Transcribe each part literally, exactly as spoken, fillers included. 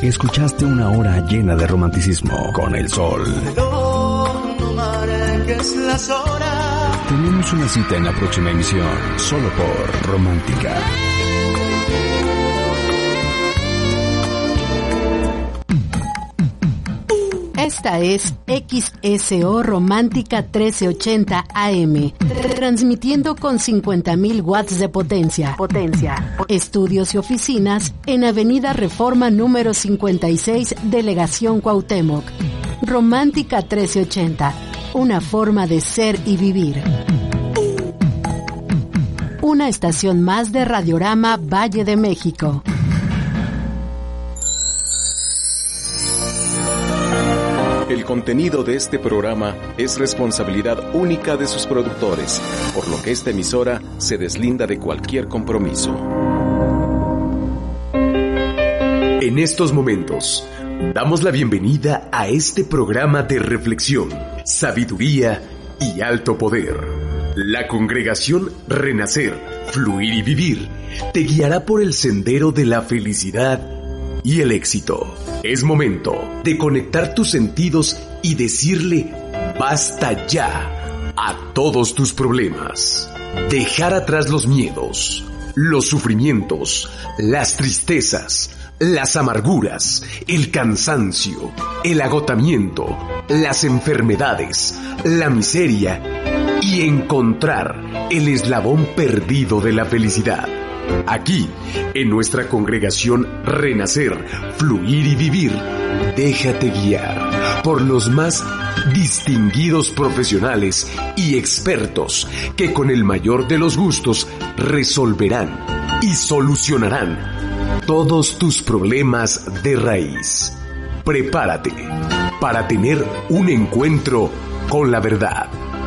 Escuchaste una hora llena de romanticismo con el sol. No, no marques las horas. Tenemos una cita en la próxima emisión, solo por Romántica. Esta es X S O Romántica trece ochenta A M, transmitiendo con cincuenta mil watts de potencia. Potencia. Estudios y oficinas en Avenida Reforma número cincuenta y seis, Delegación Cuauhtémoc. Romántica trece ochenta, una forma de ser y vivir. Una estación más de Radiorama Valle de México. El contenido de este programa es responsabilidad única de sus productores, por lo que esta emisora se deslinda de cualquier compromiso. En estos momentos, damos la bienvenida a este programa de reflexión, sabiduría y alto poder. La congregación Renacer, Fluir y Vivir te guiará por el sendero de la felicidad y el éxito. Es momento de conectar tus sentidos y decirle basta ya a todos tus problemas. Dejar atrás los miedos, los sufrimientos, las tristezas, las amarguras, el cansancio, el agotamiento, las enfermedades, la miseria y encontrar el eslabón perdido de la felicidad. Aquí, en nuestra congregación Renacer, Fluir y Vivir, déjate guiar por los más distinguidos profesionales y expertos que con el mayor de los gustos resolverán y solucionarán todos tus problemas de raíz. Prepárate para tener un encuentro con la verdad.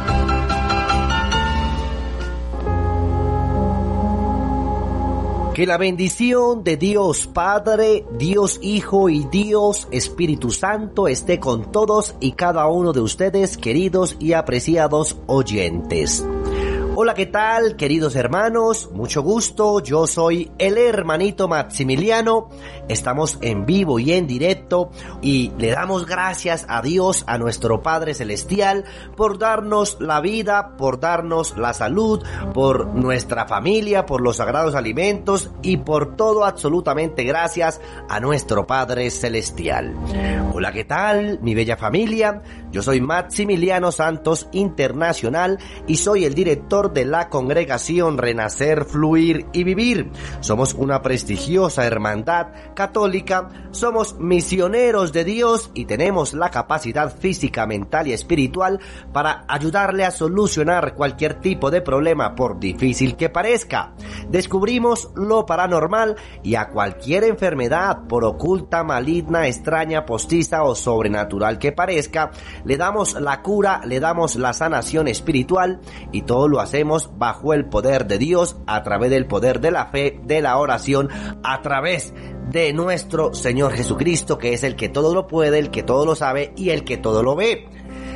Que la bendición de Dios Padre, Dios Hijo y Dios Espíritu Santo esté con todos y cada uno de ustedes, queridos y apreciados oyentes. Hola, ¿qué tal, queridos hermanos? Mucho gusto, yo soy el hermanito Maximiliano. Estamos en vivo y en directo y le damos gracias a Dios, a nuestro Padre Celestial, por darnos la vida, por darnos la salud, por nuestra familia, por los sagrados alimentos y por todo, absolutamente gracias a nuestro Padre Celestial. Hola, ¿qué tal, mi bella familia? Yo soy Maximiliano Santos Internacional y soy el director de la congregación Renacer, Fluir y Vivir. Somos una prestigiosa hermandad católica, somos misioneros de Dios y tenemos la capacidad física, mental y espiritual para ayudarle a solucionar cualquier tipo de problema, por difícil que parezca. Descubrimos lo paranormal y a cualquier enfermedad, por oculta, maligna, extraña, postiza o sobrenatural que parezca, le damos la cura, le damos la sanación espiritual y todo lo hacemos bajo el poder de Dios, a través del poder de la fe, de la oración, a través de nuestro Señor Jesucristo, que es el que todo lo puede, el que todo lo sabe y el que todo lo ve.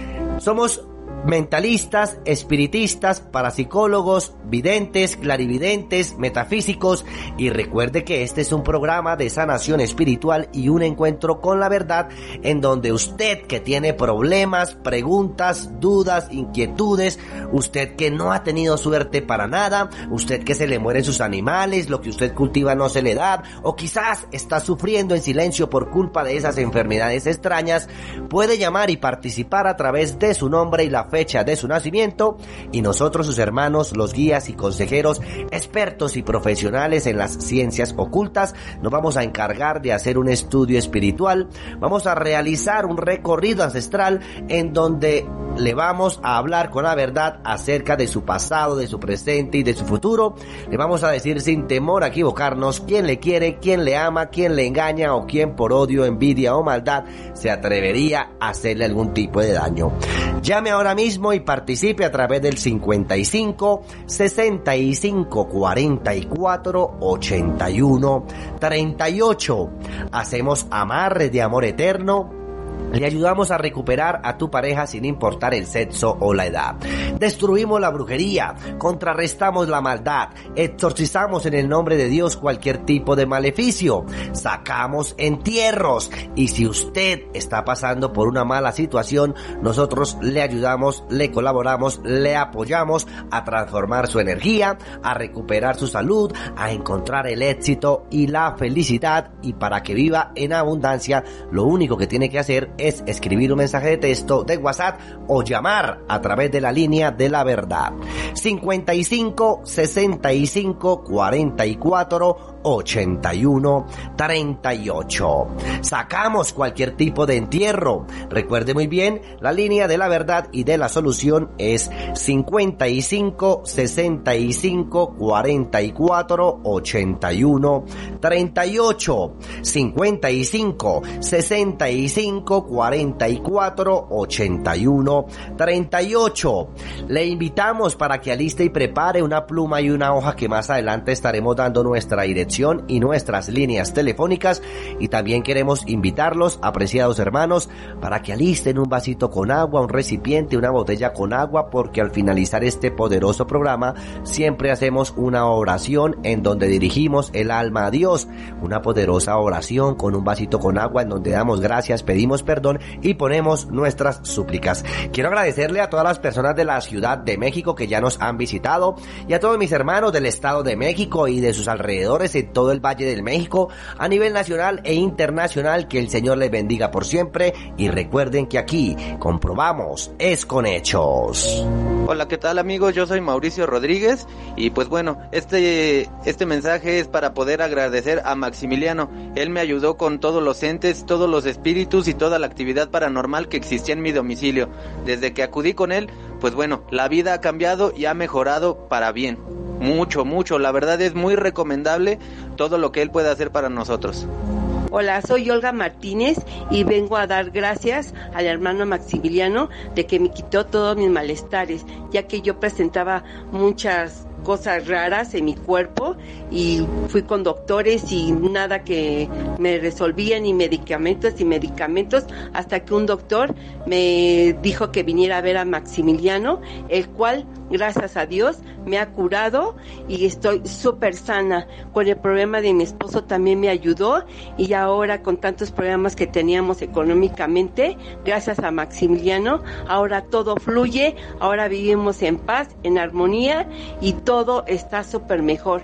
Somos mentalistas, espiritistas, parapsicólogos, videntes, clarividentes, metafísicos, y recuerde que este es un programa de sanación espiritual y un encuentro con la verdad, en donde usted que tiene problemas, preguntas, dudas, inquietudes, usted que no ha tenido suerte para nada, usted que se le mueren sus animales, lo que usted cultiva no se le da, o quizás está sufriendo en silencio por culpa de esas enfermedades extrañas, puede llamar y participar a través de su nombre y la fecha de su nacimiento, y nosotros, sus hermanos, los guías y consejeros, expertos y profesionales en las ciencias ocultas, nos vamos a encargar de hacer un estudio espiritual. Vamos a realizar un recorrido ancestral en donde le vamos a hablar con la verdad acerca de su pasado, de su presente y de su futuro. Le vamos a decir sin temor a equivocarnos quién le quiere, quién le ama, quién le engaña o quién por odio, envidia o maldad se atrevería a hacerle algún tipo de daño. Llame ahora mismo y participe a través del cincuenta y cinco, sesenta y cinco, cuarenta y cuatro, ochenta y uno, treinta y ocho. Hacemos amarre de amor eterno Le ayudamos a recuperar a tu pareja sin importar el sexo o la edad. Destruimos la brujería, contrarrestamos la maldad, exorcizamos en el nombre de Dios cualquier tipo de maleficio, sacamos entierros y si usted está pasando por una mala situación, nosotros le ayudamos, le colaboramos, le apoyamos a transformar su energía, a recuperar su salud, a encontrar el éxito y la felicidad, y para que viva en abundancia, lo único que tiene que hacer es escribir un mensaje de texto de WhatsApp o llamar a través de la línea de la verdad cincuenta y cinco, sesenta y cinco, cuarenta y cuatro, ochenta y uno, treinta y ocho. Sacamos cualquier tipo de entierro. Recuerde muy bien, la línea de la verdad y de la solución es cincuenta y cinco, sesenta y cinco, cuarenta y cuatro, ochenta y uno, treinta y ocho. cincuenta y cinco, sesenta y cinco, cuarenta y cuatro, ochenta y uno, treinta y ocho. Le invitamos para que aliste y prepare una pluma y una hoja, que más adelante estaremos dando nuestra dirección y nuestras líneas telefónicas, y también queremos invitarlos, apreciados hermanos, para que alisten un vasito con agua, un recipiente, una botella con agua, porque al finalizar este poderoso programa siempre hacemos una oración en donde dirigimos el alma a Dios, una poderosa oración con un vasito con agua en donde damos gracias, pedimos perdón y ponemos nuestras súplicas. Quiero agradecerle a todas las personas de la Ciudad de México que ya nos han visitado, y a todos mis hermanos del Estado de México y de sus alrededores, en todo el Valle del México, a nivel nacional e internacional. Que el Señor les bendiga por siempre, y recuerden que aquí comprobamos es con hechos. Hola, ¿qué tal amigos? Yo soy Mauricio Rodríguez, y pues bueno, este, este mensaje es para poder agradecer a Maximiliano. Él me ayudó con todos los entes, todos los espíritus y toda la actividad paranormal que existía en mi domicilio. Desde que acudí con él, pues bueno, la vida ha cambiado y ha mejorado para bien. Mucho, mucho. La verdad es muy recomendable todo lo que él puede hacer para nosotros. Hola, soy Olga Martínez y vengo a dar gracias al hermano Maximiliano de que me quitó todos mis malestares, ya que yo presentaba muchas cosas raras en mi cuerpo y fui con doctores y nada que me resolvían, ni medicamentos y medicamentos, hasta que un doctor me dijo que viniera a ver a Maximiliano, el cual, gracias a Dios, me ha curado y estoy súper sana. Con el problema de mi esposo también me ayudó, y ahora con tantos problemas que teníamos económicamente, gracias a Maximiliano, ahora todo fluye, ahora vivimos en paz, en armonía, y todo está súper mejor.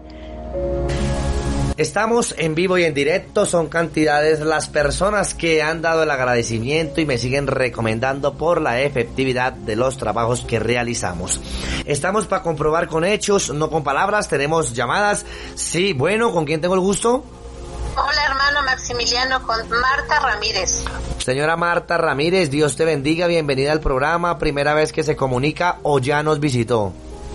Estamos en vivo y en directo, son cantidades las personas que han dado el agradecimiento y me siguen recomendando por la efectividad de los trabajos que realizamos. Estamos para comprobar con hechos, no con palabras. Tenemos llamadas. Sí, bueno, ¿con quién tengo el gusto? Hola hermano Maximiliano, con Marta Ramírez. Señora Marta Ramírez, Dios te bendiga, bienvenida al programa. ¿Primera vez que se comunica o ya nos visitó?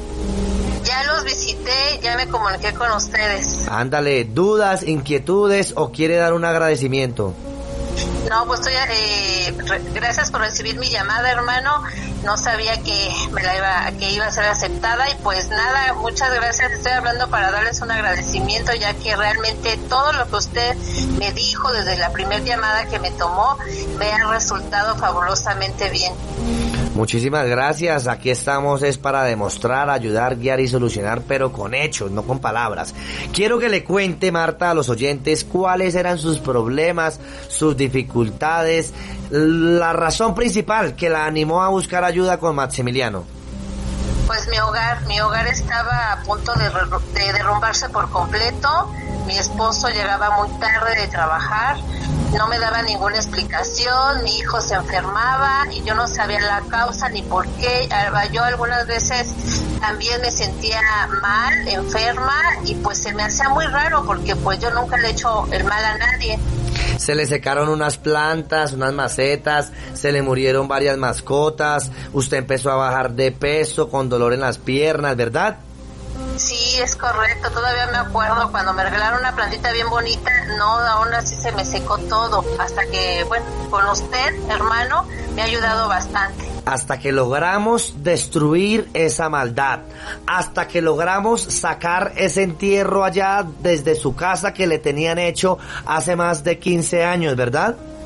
Ya los visité, ya me comuniqué con ustedes. Ándale, ¿dudas, inquietudes o quiere dar un agradecimiento? No, pues estoy, eh, re- gracias por recibir mi llamada, hermano. No sabía que me la iba, que iba a ser aceptada, y pues nada, muchas gracias. Estoy hablando para darles un agradecimiento, ya que realmente todo lo que usted me dijo desde la primera llamada que me tomó me ha resultado fabulosamente bien. Muchísimas gracias, aquí estamos es para demostrar, ayudar, guiar y solucionar, pero con hechos, no con palabras. Quiero que le cuente, Marta, a los oyentes cuáles eran sus problemas, sus dificultades, la razón principal que la animó a buscar ayuda con Maximiliano. Pues mi hogar, mi hogar estaba a punto de, de derrumbarse por completo. Mi esposo llegaba muy tarde de trabajar, no me daba ninguna explicación, mi hijo se enfermaba y yo no sabía la causa ni por qué. Yo algunas veces también me sentía mal, enferma, y pues se me hacía muy raro porque pues yo nunca le he hecho el mal a nadie. Se le secaron unas plantas, unas macetas, se le murieron varias mascotas, usted empezó a bajar de peso con dolor en las piernas, ¿verdad? Sí, es correcto, todavía me acuerdo cuando me regalaron una plantita bien bonita, no, aún así se me secó todo, hasta que, bueno, con usted, hermano, me ha ayudado bastante. Hasta que logramos destruir esa maldad, hasta que logramos sacar ese entierro allá desde su casa que le tenían hecho hace más de quince años, ¿verdad?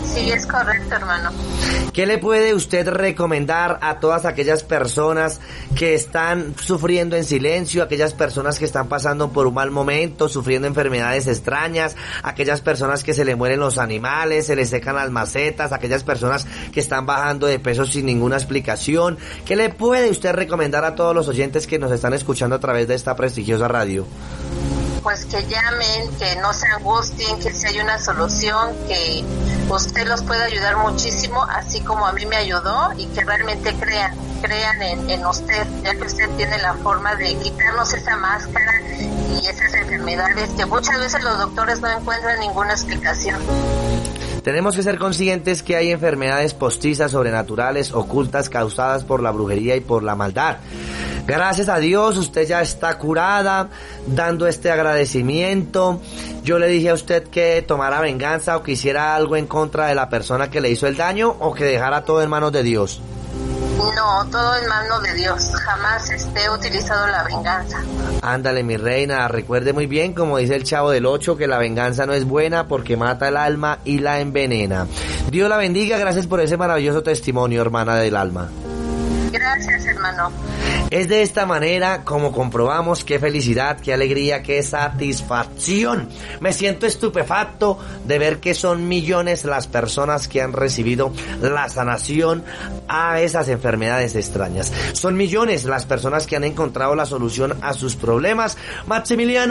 Sí, es correcto, hermano. ¿Qué le puede usted recomendar a todas aquellas personas que están sufriendo en silencio, aquellas personas que están pasando por un mal momento, sufriendo enfermedades extrañas, aquellas personas que se le mueren los animales, se les secan las macetas, aquellas personas que están bajando de peso sin ninguna explicación? ¿Qué le puede usted recomendar a todos los oyentes que nos están escuchando a través de esta prestigiosa radio? Pues que llamen, que no se angustien, que si hay una solución, que usted los puede ayudar muchísimo, así como a mí me ayudó, y que realmente crean, crean en, en usted, ya que usted tiene la forma de quitarnos esa máscara y esas enfermedades que muchas veces los doctores no encuentran ninguna explicación. Tenemos que ser conscientes que hay enfermedades postizas, sobrenaturales, ocultas, causadas por la brujería y por la maldad. Gracias a Dios, usted ya está curada, dando este agradecimiento. Yo le dije a usted que tomara venganza o que hiciera algo en contra de la persona que le hizo el daño, o que dejara todo en manos de Dios. No, todo en manos de Dios. Jamás este, he utilizado la venganza. Ándale, mi reina, recuerde muy bien, como dice el Chavo del Ocho, que la venganza no es buena porque mata el alma y la envenena. Dios la bendiga, gracias por ese maravilloso testimonio, hermana del alma. Gracias, hermano. Es de esta manera como comprobamos qué felicidad, qué alegría, qué satisfacción. Me siento estupefacto de ver que son millones las personas que han recibido la sanación a esas enfermedades extrañas. Son millones las personas que han encontrado la solución a sus problemas. Maximiliano